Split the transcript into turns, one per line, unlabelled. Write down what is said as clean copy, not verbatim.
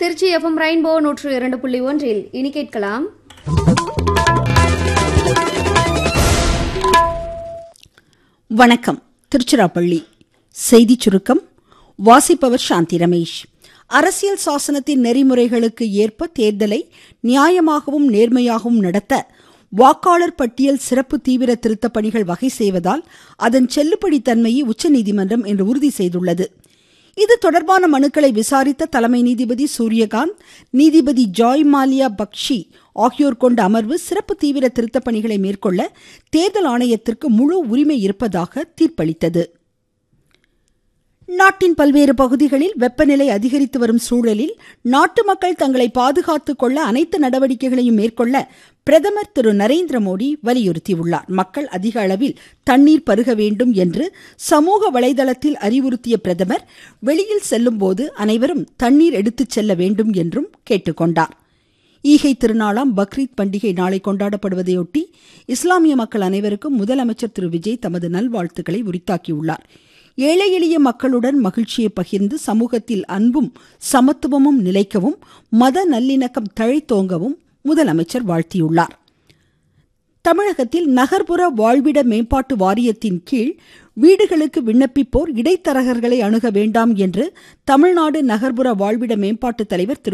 Trichy FM rainbow 102.1 இனி கேட்கலாம்.
வணக்கம். திருச்சிராப்பள்ளி செய்தி சுருக்கம் வாசிப்பவர் சாந்தி ரமேஷ். அரசியல் சாசனத்தின் நெறிமுறைகளுக்கு ஏற்ப தேர்தலை நியாயமாகவும் நேர்மையாகவும் நடத்த வாக்காளர் பட்டியல் சிறப்பு தீவிர திருத்த பணிகள் வகை செய்வதால் அதன் செல்லுபடி தன்மையை உச்சநீதிமன்றம் இன்று உறுதி செய்துள்ளது. இது தொடர்பான மனுக்களை விசாரித்த தலைமை நீதிபதி சூரியகாந்த், நீதிபதி ஜாய் மாலியா பக்ஷி ஆகியோர் கொண்ட அமர்வு சிறப்பு தீவிர திருத்த பணிகளை மேற்கொள்ள தேர்தல் ஆணையத்திற்கு முழு உரிமை இருப்பதாக தீர்ப்பளித்தது. நாட்டின் பல்வேறு பகுதிகளில் வெப்பநிலை அதிகரித்து வரும் சூழலில் நாட்டு மக்கள் தங்களை பாதுகாத்துக் கொள்ள அனைத்து நடவடிக்கைகளையும் மேற்கொள்ள பிரதமர் திரு நரேந்திர மோடி வலியுறுத்தியுள்ளார். மக்கள் அதிக அளவில் தண்ணீர் பருக வேண்டும் என்று சமூக வலைதளத்தில் அறிவுறுத்திய பிரதமர், வெளியில் செல்லும் போது அனைவரும் தண்ணீர் எடுத்துச் செல்ல வேண்டும் என்றும் கேட்டுக்கொண்டார். ஈகை திருநாளாம் பக்ரீத் பண்டிகை நாளை கொண்டாடப்படுவதையொட்டி இஸ்லாமிய மக்கள் அனைவருக்கும் முதலமைச்சர் திரு விஜய் தமது நல்வாழ்த்துக்களை உரித்தாக்கியுள்ளார். ஏழை எளிய மக்களுடன் மகிழ்ச்சியை பகிர்ந்து சமூகத்தில் அன்பும் சமத்துவமும் நிலைக்கவும் மத நல்லிணக்கம் தழைத்தோங்கவும் முதலமைச்சர் வாழ்த்தியுள்ளார். தமிழகத்தில் நகர்ப்புற வாழ்விட மேம்பாட்டு வாரியத்தின் கீழ் வீடுகளுக்கு விண்ணப்பிப்போர் இடைத்தரகர்களை அணுக வேண்டாம் என்று தமிழ்நாடு நகர்ப்புற வாழ்விட மேம்பாட்டு தலைவர் திரு